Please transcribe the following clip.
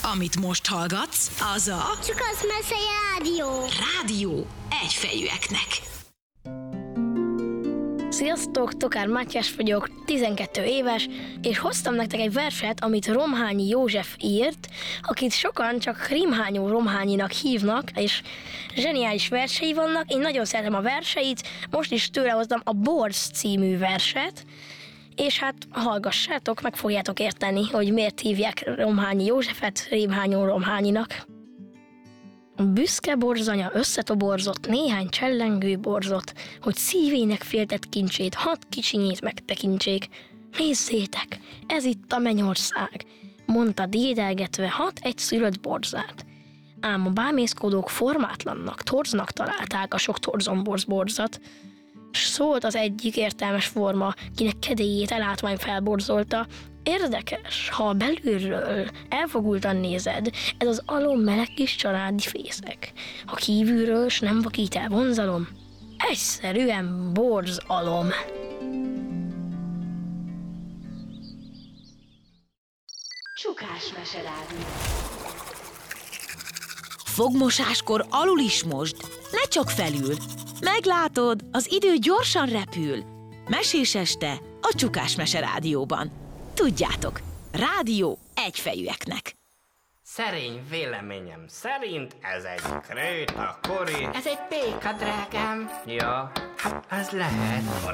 Amit most hallgatsz, az a Csukasz-Mesélj Rádió. Rádió egyfejűeknek. Sziasztok, Tokár Mátyás vagyok, 12 éves, és hoztam nektek egy verset, amit Romhányi József írt, akit sokan csak Rimhányó Romhányinak hívnak, és zseniális versei vannak, én nagyon szeretem a verseit, most is tőle hoztam a Borz című verset, és hát hallgassátok, meg fogjátok érteni, hogy miért hívják Romhányi Józsefet Rimhányó Romhányinak. Büszke borzanya összetoborzott néhány csellengő borzot, hogy szívének féltett kincsét, hadd kicsinyét megtekintsék. Nézzétek, ez itt a mennyország, mondta dédelgetve hat egy szülött borzát. Ám a bámészkodók formátlannak, torznak találták a sok torzomborz borzat, s szólt az egyik értelmes forma, kinek kedélyét elátvány felborzolta. Érdekes, ha belülről elfogultan nézed, ez az alom meleg kis családi fészek. Ha kívülről s nem vakít el vonzalom, egyszerűen borz alom. Csukás-Mese Rádió. Fogmosáskor alul is mosd, ne csak felül. Meglátod, az idő gyorsan repül. Mesés este a Csukás-Mese Rádióban. Tudjátok, rádió egyfejűeknek. Szerény véleményem szerint ez egy kréta, Kori. Ez egy béka, drágám. Ja, hát ez lehet.